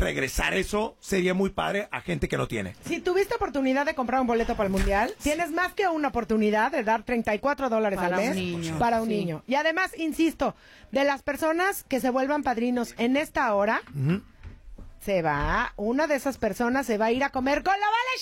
regresar eso sería muy padre a gente que no tiene. Si tuviste oportunidad de comprar un boleto para el Mundial, tienes más que una oportunidad de dar $34 al mes para un niño. Y además, insisto, de las personas que se vuelvan padrinos en esta hora, una de esas personas se va a ir a comer con la Vale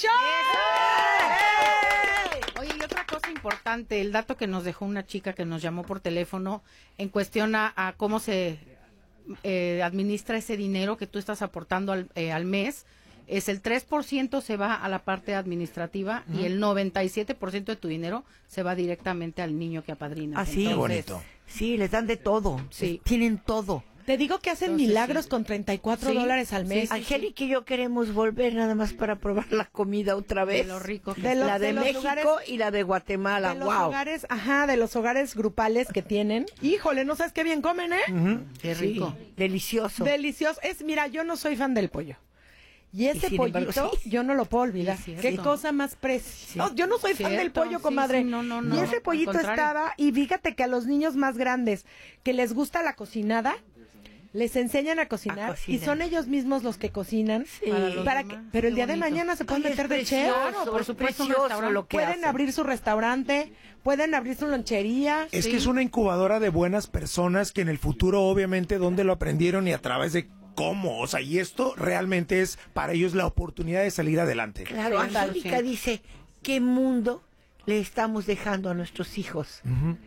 Show. Oye, y otra cosa importante, el dato que nos dejó una chica que nos llamó por teléfono en cuestión a cómo se administra ese dinero que tú estás aportando al mes, es el 3% se va a la parte administrativa y el 97% de tu dinero se va directamente al niño que apadrinas. Así, qué bonito. Sí, les dan de todo. Sí. Tienen todo. Te digo que hacen milagros con $34 al mes. Angélica y yo queremos volver nada más para probar la comida otra vez. De lo rico. La de México lugares, y la de Guatemala. de los hogares, de los hogares grupales que tienen. Híjole, no sabes qué bien comen, ¿eh? Qué rico. Sí, delicioso. Delicioso. Mira, yo no soy fan del pollo. Y ese pollito, embargo, sí. yo no lo puedo olvidar. Sí, Qué cierto. cosa más preciosa. Sí. Yo no soy fan del pollo, comadre. Sí, no. Y ese pollito estaba, y fíjate que a los niños más grandes que les gusta la cocinada, les enseñan a cocinar y son ellos mismos los que cocinan. Sí. Pero el día de mañana se pueden meter de chef. Claro, por supuesto, lo que pueden hacen. abrir su restaurante, pueden abrir su lonchería. Es que es una incubadora de buenas personas que en el futuro, obviamente, ¿dónde lo aprendieron y a través de cómo? O sea, y esto realmente es para ellos la oportunidad de salir adelante. Claro, Angélica dice, ¿qué mundo le estamos dejando a nuestros hijos?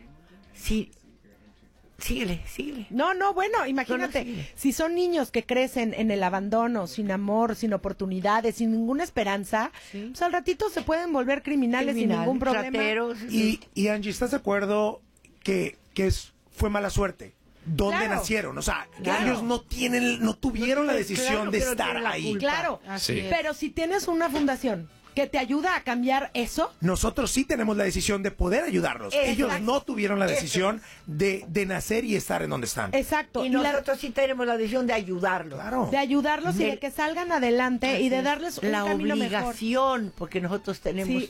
Sí. Síguele. No, bueno, imagínate, si son niños que crecen en el abandono, sin amor, sin oportunidades, sin ninguna esperanza, pues al ratito se pueden volver criminales sin ningún problema. Rateros. Y Angie, ¿estás de acuerdo que fue mala suerte? ¿Dónde Claro. nacieron? O sea, que ellos no tuvieron la decisión de estar ahí. Claro, Así pero si tienes una fundación que te ayuda a cambiar eso. Nosotros sí tenemos la decisión de poder ayudarlos. Exacto. Ellos no tuvieron la decisión de nacer y estar en donde están. Exacto. Y nosotros sí tenemos la decisión de ayudarlos. Claro. De ayudarlos y de que salgan adelante y de darles un la camino obligación, porque nosotros tenemos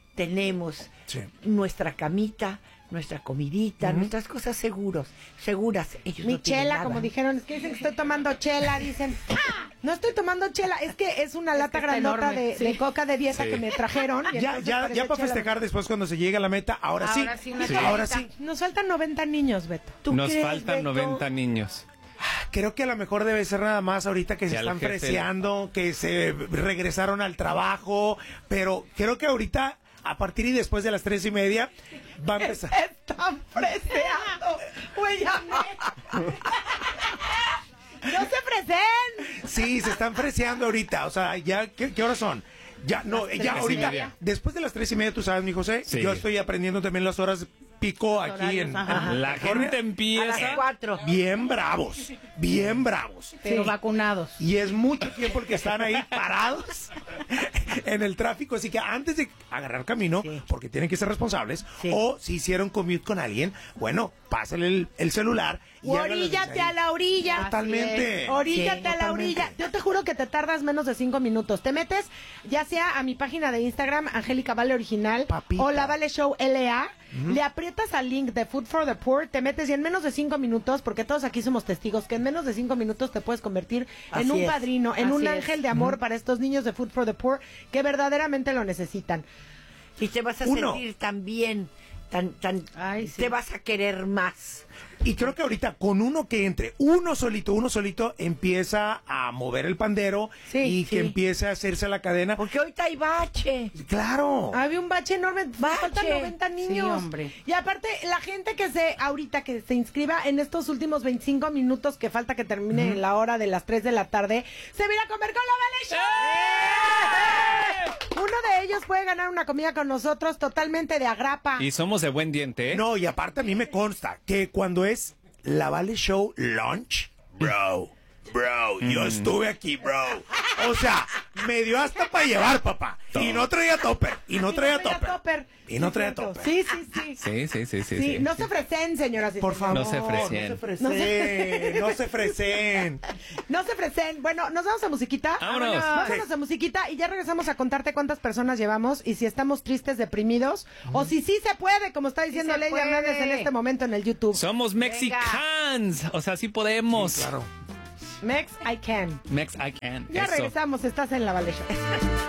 Sí. nuestra camita, nuestra comidita, nuestras cosas seguras. Ellos Mi no tienen chela, nada. como dijeron, es que dicen que estoy tomando chela, dicen, no estoy tomando chela, es que es una lata está grandota enorme, de coca de dieta que me trajeron. Y Ya entonces parece para chela. festejar después cuando se llegue a la meta, ahora sí. Ahora sí. Nos faltan 90 niños, Beto. ¿Tú Nos crees, faltan Beto? 90 niños. Creo que a lo mejor debe ser nada más ahorita que se al están jefe. freseando, que se regresaron al trabajo, pero creo que ahorita, a partir y después de las 3:30, va a empezar. Están freseando. Güey, ya ¡no se fresen! Sí, se están freseando ahorita, o sea, ya, ¿qué horas son? Ya, no, ya ahorita, después de las 3:30, tú sabes, mi José, Sí. yo estoy aprendiendo también las horas pico aquí en La gente A empieza. las 4. bien bravos, Pero vacunados. y es mucho tiempo el que están ahí parados en el tráfico, así que antes de agarrar camino, porque tienen que ser responsables, o si hicieron commute con alguien, bueno, pásenle el celular y Oríllate a la orilla. Totalmente. Oríllate a la totalmente. orilla. Yo te juro que te tardas menos de 5 minutos. Te metes ya sea a mi página de Instagram, Angélica Vale Original, Papita. o La Vale Show LA. Le aprietas al link de Food for the Poor, te metes y en menos de 5 minutos, porque todos aquí somos testigos, que en menos de 5 minutos te puedes convertir en Así un es. padrino, en Así un es. ángel de amor para estos niños de Food for the Poor que verdaderamente lo necesitan. Y te vas a Uno. sentir tan bien, tan, Ay, sí. te vas a querer más. Y creo que ahorita con uno que entre, uno solito empieza a mover el pandero y que empiece a hacerse la cadena. Porque ahorita hay bache. Claro. Había un bache enorme, faltan 90 niños. Sí, hombre. Y aparte, la gente que ahorita que se inscriba en estos últimos 25 minutos que falta que termine la hora de las 3 de la tarde, se viene a comer con la Vale Show. Uno de ellos puede ganar una comida con nosotros totalmente de agrapa. Y somos de buen diente, ¿eh? No, y aparte a mí me consta que cuando es la Vale Show Lunch, bro, yo estuve aquí, bro. O sea, me dio hasta para llevar, papá. Y no traía topper. Sí, cierto. Sí. Sí. No se ofrecen, señoras y Por favor, No se freseen. no se fresen. No se ofrecen. Bueno, nos vamos a musiquita. Vámonos. Vámonos a musiquita y ya regresamos a contarte cuántas personas llevamos y si estamos tristes, deprimidos o si sí se puede, como está diciendo se Ley puede. Hernández en este momento en el YouTube. Somos Mexicans. O sea, sí podemos. Claro. Mex, I can. Mex, I can. Ya Eso. regresamos, estás en La Vale Show.